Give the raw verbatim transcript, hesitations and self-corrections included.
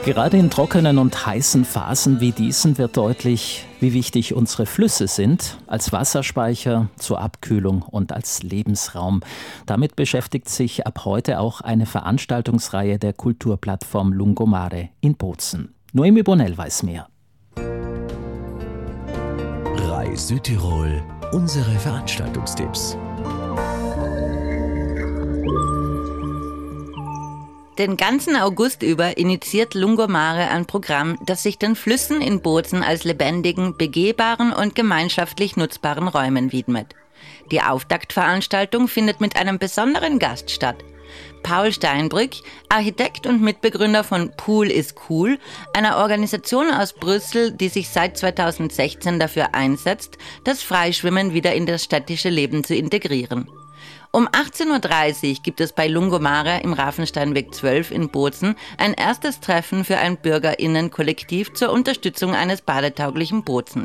Gerade in trockenen und heißen Phasen wie diesen wird deutlich, wie wichtig unsere Flüsse sind, als Wasserspeicher, zur Abkühlung und als Lebensraum. Damit beschäftigt sich ab heute auch eine Veranstaltungsreihe der Kulturplattform Lungomare in Bozen. Noemi Bonell weiß mehr. RAI Südtirol, unsere Veranstaltungstipps. Den ganzen August über initiiert Lungomare ein Programm, das sich den Flüssen in Bozen als lebendigen, begehbaren und gemeinschaftlich nutzbaren Räumen widmet. Die Auftaktveranstaltung findet mit einem besonderen Gast statt. Paul Steinbrück, Architekt und Mitbegründer von Pool is Cool, einer Organisation aus Brüssel, die sich seit zweitausendsechzehn dafür einsetzt, das Freischwimmen wieder in das städtische Leben zu integrieren. Um achtzehn Uhr dreißig gibt es bei Lungomare im Ravensteinweg zwölf in Bozen ein erstes Treffen für ein BürgerInnen-Kollektiv zur Unterstützung eines badetauglichen Bozens.